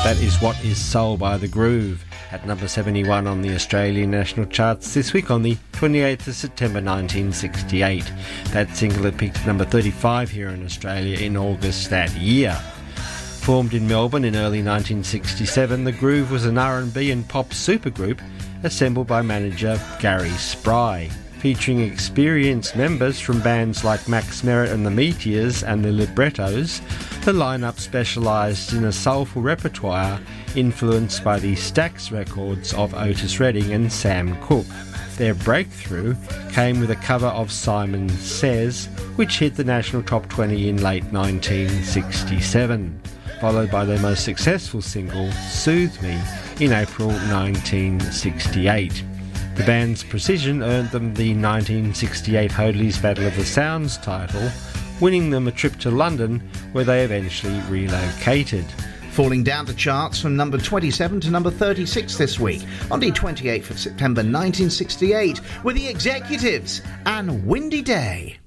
That is What Is Soul by The Groove, at number 71 on the Australian national charts this week on the 28th of September 1968. That single had peaked at number 35 here in Australia in August that year. Formed in Melbourne in early 1967, The Groove was an R&B and pop supergroup assembled by manager Gary Spry. Featuring experienced members from bands like Max Merritt and the Meteors and the Librettos, the lineup specialised in a soulful repertoire influenced by the Stax records of Otis Redding and Sam Cooke. Their breakthrough came with a cover of Simon Says, which hit the national top 20 in late 1967, followed by their most successful single, Soothe Me, in April 1968. The band's precision earned them the 1968 Hoadley's Battle of the Sounds title, winning them a trip to London, where they eventually relocated. Falling down the charts from number 27 to number 36 this week, on the 28th of September 1968, were The Executives and Windy Day.